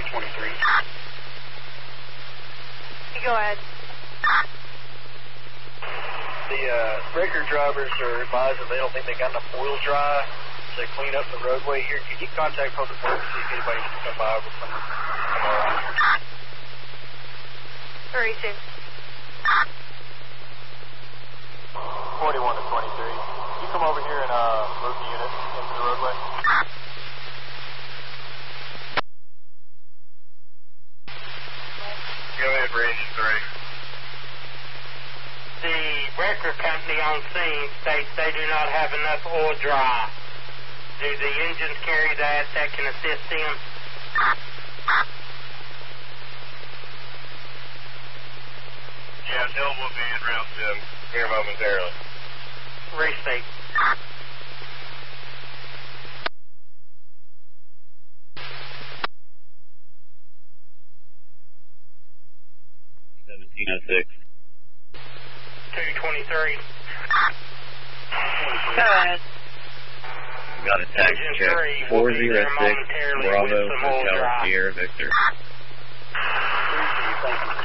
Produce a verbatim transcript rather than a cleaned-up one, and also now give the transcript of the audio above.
twenty-three. You go ahead. The uh, breaker drivers are advised that they don't think they got enough oil dry to clean up the roadway here. Can you contact public works to see if anybody can come by with some M R I? Hurry soon. forty-one to twenty-three. Can you come over here and uh, move the unit into the roadway? Go ahead, Branch three. The breaker company on scene states they do not have enough oil dry. Do the engines carry that? That can assist them? Yes, Hill will be in route ten here momentarily. Restate. seventeen oh six. two twenty-three. Go ahead. Got a taxi check. four zero six Bravo Hotel Sierra Victor. Thank you.